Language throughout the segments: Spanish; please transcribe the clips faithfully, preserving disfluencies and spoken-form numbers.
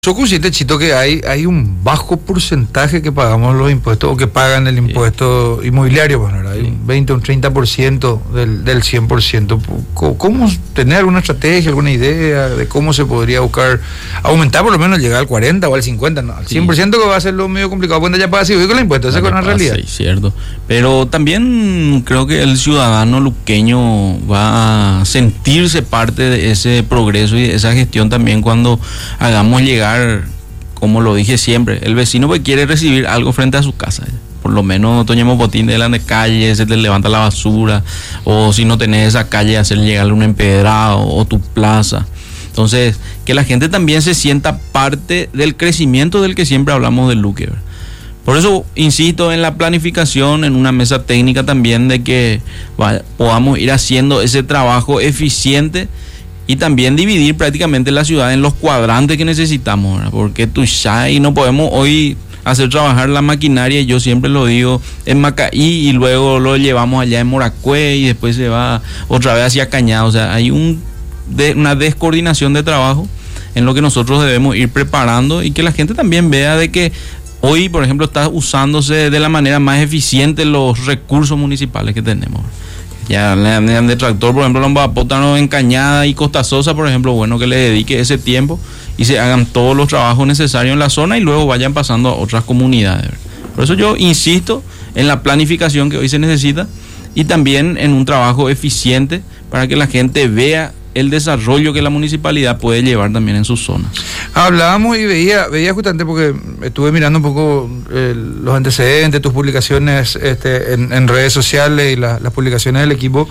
Yo consciente, Chito, que hay, hay un bajo porcentaje que pagamos los impuestos o que pagan el impuesto sí. inmobiliario, bueno, hay sí. un veinte, un treinta por ciento del, del cien por ciento. ¿Cómo tener alguna estrategia, alguna idea de cómo se podría buscar aumentar, por lo menos llegar al cuarenta o al cincuenta? No, al cien por ciento sí. que va a ser lo medio complicado, cuando ya paga así con el impuesto, esa es una realidad. Sí, cierto. Pero también creo que el ciudadano luqueño va a sentirse parte de ese progreso y de esa gestión también cuando hagamos llegar, como lo dije siempre, el vecino pues quiere recibir algo frente a su casa. Por lo menos Toñemo Botín de la calle, se te levanta la basura, o si no tenés esa calle, hacer llegarle un empedrado o tu plaza. Entonces, que la gente también se sienta parte del crecimiento del que siempre hablamos del Luque. Por eso insisto en la planificación, en una mesa técnica también, de que vaya, podamos ir haciendo ese trabajo eficiente y también dividir prácticamente la ciudad en los cuadrantes que necesitamos, ¿verdad? Porque Tuyay no podemos hoy hacer trabajar la maquinaria, yo siempre lo digo, en Macaí, y luego lo llevamos allá en Moracue y después se va otra vez hacia Cañada. O sea, hay un de, una descoordinación de trabajo en lo que nosotros debemos ir preparando, y que la gente también vea de que hoy, por ejemplo, está usándose de la manera más eficiente los recursos municipales que tenemos. Ya de tractor, por ejemplo, Lombapótano, en Cañada y Costa Sosa, por ejemplo, bueno, que le dedique ese tiempo y se hagan todos los trabajos necesarios en la zona y luego vayan pasando a otras comunidades. Por eso yo insisto en la planificación que hoy se necesita y también en un trabajo eficiente para que la gente vea el desarrollo que la municipalidad puede llevar también en sus zonas. Hablábamos y veía, veía justamente, porque estuve mirando un poco eh, los antecedentes, tus publicaciones este, en, en redes sociales y la, las publicaciones del equipo.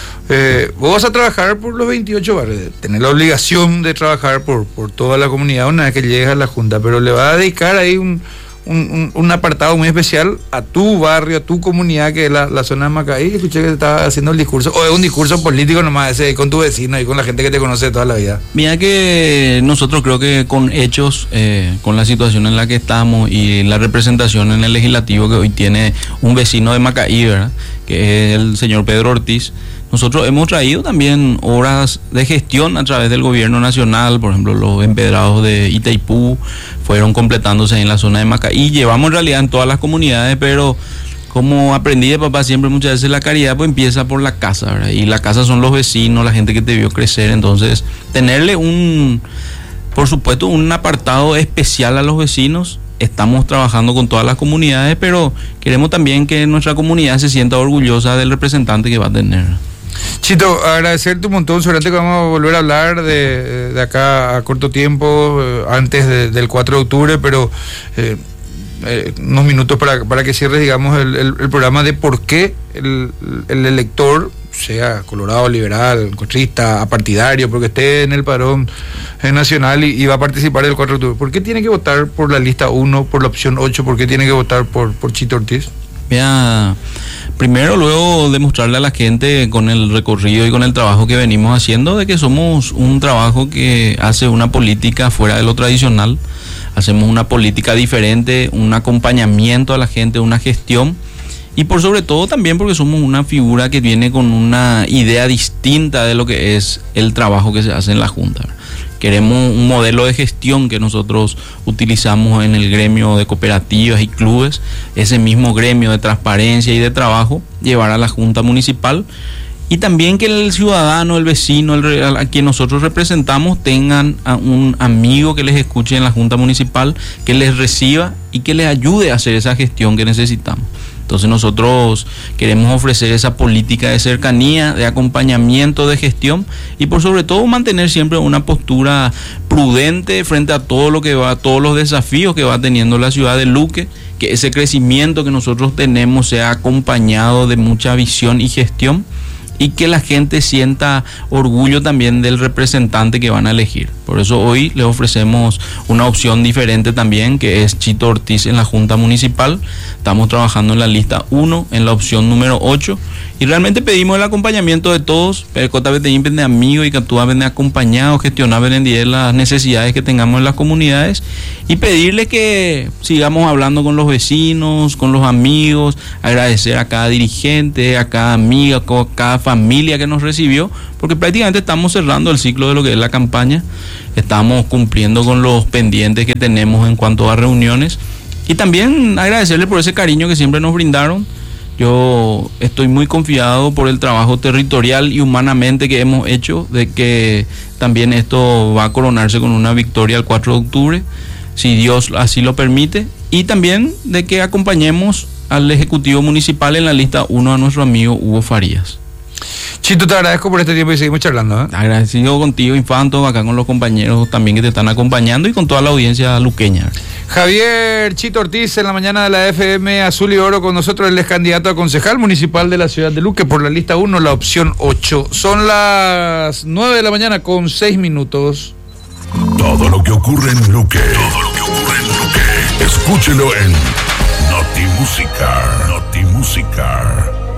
Eh, vos vas a trabajar por los veintiocho barrios, tenés la obligación de trabajar por, por toda la comunidad una vez que llegues a la Junta, pero le vas a dedicar ahí un, un, un, un apartado muy especial a tu barrio, a tu comunidad, que es la, la zona de Macaí. Escuché que estaba haciendo el discurso, o es un discurso político nomás ese, con tu vecino y con la gente que te conoce toda la vida. Mira que nosotros creo que con hechos, eh, con la situación en la que estamos y la representación en el legislativo que hoy tiene un vecino de Macaí, ¿verdad?, que es el señor Pedro Ortiz, nosotros hemos traído también obras de gestión a través del gobierno nacional. Por ejemplo, los empedrados de Itaipú fueron completándose en la zona de Macaí. Llevamos en realidad en todas las comunidades, pero como aprendí de papá siempre, muchas veces la caridad pues empieza por la casa, ¿verdad? Y la casa son los vecinos, la gente que te vio crecer. Entonces, tenerle un, por supuesto, un apartado especial a los vecinos. Estamos trabajando con todas las comunidades, pero queremos también que nuestra comunidad se sienta orgullosa del representante que va a tener. Chito, agradecerte un montón. Seguramente que vamos a volver a hablar de, de acá a corto tiempo, eh, antes de, del cuatro de octubre, pero eh, eh, unos minutos para, para que cierres, digamos, el, el, el programa de por qué el, el elector, sea colorado, liberal, cotrista, apartidario, porque esté en el padrón nacional y, y va a participar del cuatro de octubre, ¿por qué tiene que votar por la lista uno, por la opción ocho? ¿Por qué tiene que votar por, por Chito Ortiz? Mira, primero, luego demostrarle a la gente con el recorrido y con el trabajo que venimos haciendo de que somos un trabajo que hace una política fuera de lo tradicional. Hacemos una política diferente, un acompañamiento a la gente, una gestión, y por sobre todo también porque somos una figura que viene con una idea distinta de lo que es el trabajo que se hace en la Junta. Queremos un modelo de gestión que nosotros utilizamos en el gremio de cooperativas y clubes, ese mismo gremio de transparencia y de trabajo, llevar a la Junta Municipal, y también que el ciudadano, el vecino, el, a quien nosotros representamos, tengan a un amigo que les escuche en la Junta Municipal, que les reciba y que les ayude a hacer esa gestión que necesitamos. Entonces nosotros queremos ofrecer esa política de cercanía, de acompañamiento, de gestión, y por sobre todo mantener siempre una postura prudente frente a todo lo que va, a todos los desafíos que va teniendo la ciudad de Luque, que ese crecimiento que nosotros tenemos sea acompañado de mucha visión y gestión, y que la gente sienta orgullo también del representante que van a elegir. Por eso hoy les ofrecemos una opción diferente también, que es Chito Ortiz en la Junta Municipal. Estamos trabajando en la lista uno, en la opción número ocho, y realmente pedimos el acompañamiento de todos, pero de amigos y que tú de acompañado, gestionar las necesidades que tengamos en las comunidades, y pedirles que sigamos hablando con los vecinos, con los amigos, agradecer a cada dirigente, a cada amiga, a cada familia que nos recibió, porque prácticamente estamos cerrando el ciclo de lo que es la campaña, estamos cumpliendo con los pendientes que tenemos en cuanto a reuniones, y también agradecerles por ese cariño que siempre nos brindaron. Yo estoy muy confiado por el trabajo territorial y humanamente que hemos hecho, de que también esto va a coronarse con una victoria el cuatro de octubre, si Dios así lo permite, y también de que acompañemos al Ejecutivo Municipal en la lista uno a nuestro amigo Hugo Farías. Chito, te agradezco por este tiempo y seguimos charlando, ¿eh? Agradecido contigo, Infanto, acá con los compañeros también que te están acompañando y con toda la audiencia luqueña. Javier Chito Ortiz en la mañana de la F M Azul y Oro con nosotros, él es candidato a concejal municipal de la ciudad de Luque por la lista uno, la opción ocho. Son las nueve de la mañana con seis minutos. Todo lo que ocurre en Luque, todo lo que ocurre en Luque, escúchelo en Notimúsica, Notimúsica.